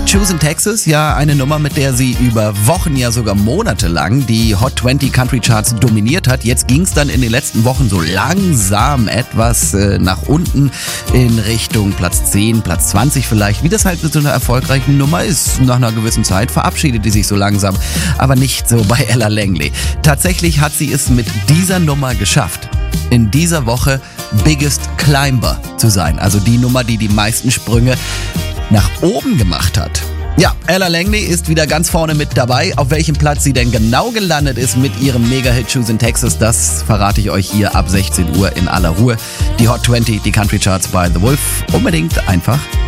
Choose in Texas, ja eine Nummer, mit der sie über Wochen, ja sogar Monate lang die Hot 20 Country Charts dominiert hat. Jetzt ging es dann in den letzten Wochen so langsam etwas nach unten in Richtung Platz 10, Platz 20 vielleicht. Wie das halt mit so einer erfolgreichen Nummer ist. Nach einer gewissen Zeit verabschiedet die sich so langsam, aber nicht so bei Ella Langley. Tatsächlich hat sie es mit dieser Nummer geschafft, in dieser Woche Biggest Climber zu sein. Also die Nummer, die die meisten Sprünge nach oben gemacht hat. Ja, Ella Langley ist wieder ganz vorne mit dabei. Auf welchem Platz sie denn genau gelandet ist mit ihrem Mega-Hit Choose in Texas, das verrate ich euch hier ab 16 Uhr in aller Ruhe. Die Hot 20, die Country Charts bei The Wolf. Unbedingt einfach